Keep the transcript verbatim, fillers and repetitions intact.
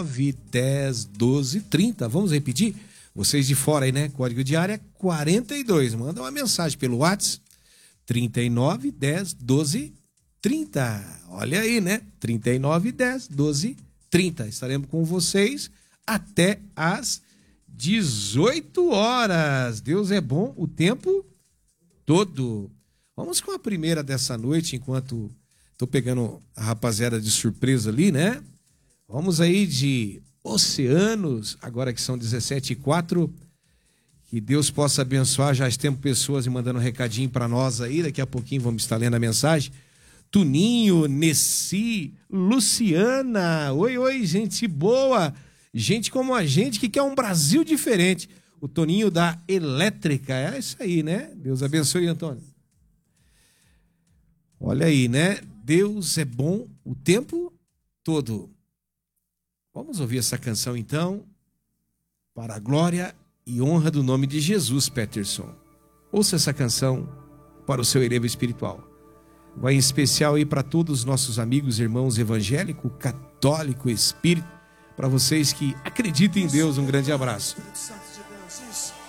nove, dez, doze, trinta. Vamos repetir? Vocês de fora aí, né? Código de área quarenta e dois. Manda uma mensagem pelo WhatsApp. trinta e nove, dez, doze, trinta. Olha aí, né? trinta e nove, dez, doze, trinta. Estaremos com vocês até às dezoito horas. Deus é bom o tempo todo. Vamos com a primeira dessa noite, enquanto tô pegando a rapaziada de surpresa ali, né? Vamos aí de Oceanos, agora que são dezessete e quatro. Que Deus possa abençoar. Já temos pessoas mandando um recadinho para nós aí. Daqui a pouquinho vamos estar lendo a mensagem. Tuninho, Nessi, Luciana. Oi, oi, gente boa. Gente como a gente que quer um Brasil diferente. O Toninho da Elétrica. É isso aí, né? Deus abençoe, Antônio. Olha aí, né? Deus é bom o tempo todo. Vamos ouvir essa canção então. Para a glória e honra do nome de Jesus, Peterson. Ouça essa canção para o seu elevo espiritual. Vai em especial aí para todos os nossos amigos, irmãos evangélico, católico, espírita, para vocês que acreditam em Deus, um grande abraço.